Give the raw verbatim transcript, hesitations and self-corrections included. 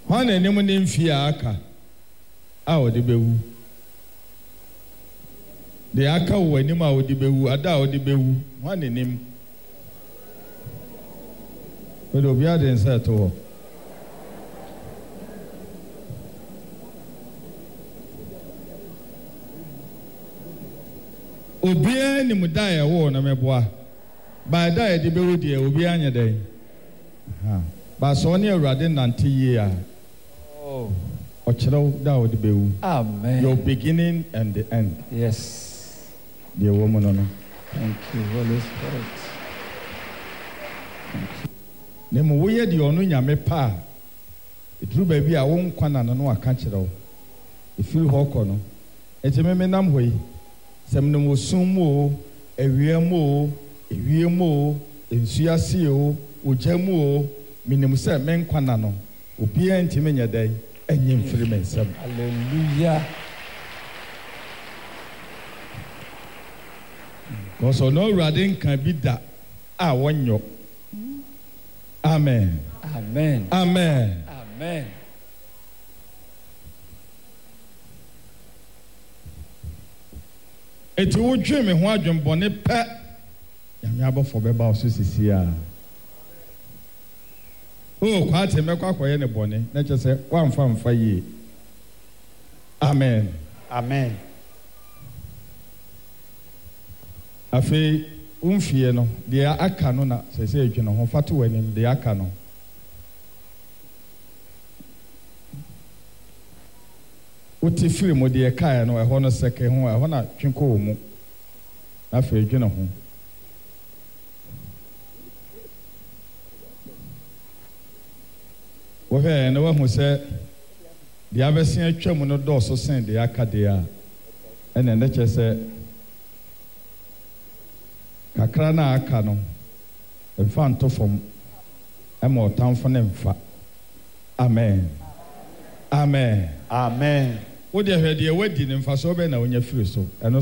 Hwan enim ne mfie aka a odi bewu. De aka wo anim a odi bewu, ada a odi bewu. Hwan enim. But obi ade nsa to. Obi ani muda ya wo na meboa. Ba da ya di bewu de obi anya den. Ha. Ba so ne Awurade nante yi a. Oh. Ochiro da odi bewu. Amen. Your beginning and the end. Yes. The woman no. Thank you, Holy Spirit. Thank you. Nemo wo ye de onu nyame pa. Etru ba bi a wo nkwana no no aka kire wo. Efiri ho kɔ no. Eti me menam hɔ yi. Sem no osum mo, ewiem mo, ewiem mo, ensuase o, ogyamu o, minim sɛ me nkwana no. Obi antime nya dai, enye mfiri me nsam. Hallelujah. Koso no Awurade nka bi da a wonyo. Amen. Amen. Amen. Amen. Eti wo dwe me ho adwembɔne pɛ. Nyame abɔfo bɛba so sisi a. O kwa te mekwa koye ne bɔne, na kyɛ sɛ wamfa mfa yie. Amen. Amen. Afei umfie no, de aka no na sɛ sɛ edwe no ho fato w'anim de aka no. Wote firi mo de kae no ɛhɔ no sɛkɛ ho ɛhɔ na twenko wo mu. Afei edwe no ho. Wohɛ na wahu sɛ de abɛsen atwa mu no dɔɔso sen de aka de a ɛna ne kyɛ sɛ kakra na aka no mfa nto fam ɛma ɔtamfo ne mfa. Amen. Amen. Amen. Wo de hwɛ de wadi ne mfa so bɛ na wonya firi so. Ɛno